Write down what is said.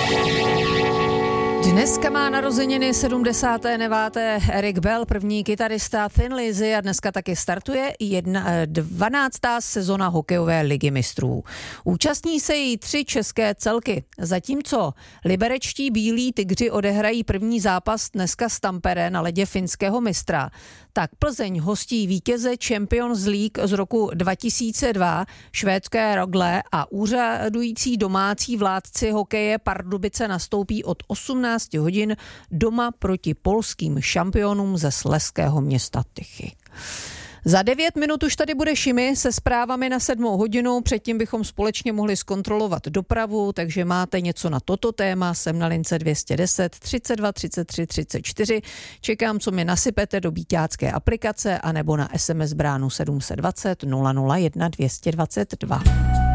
Dneska má narozeniny 79. Eric Bell, první kytarista Thin Lizzy, a dneska taky startuje 12. sezona hokejové ligy mistrů. Účastní se jí 3 české celky. Zatímco liberečtí bílí tygři odehrají první zápas dneska s Tampere na ledě finského mistra, tak Plzeň hostí vítěze Champions League z roku 2002, švédské Rögle, a úřadující domácí vládci hokeje Pardubice nastoupí od 18 hodin doma proti polským šampionům ze slezského města Tychy. Za 9 minut už tady bude Šimi se zprávami na 7 hodinu, předtím bychom společně mohli zkontrolovat dopravu, takže máte něco na toto téma, jsem na lince 210 32 33 34, čekám, co mi nasypete do bíťácké aplikace anebo na SMS bránu 720 001 222.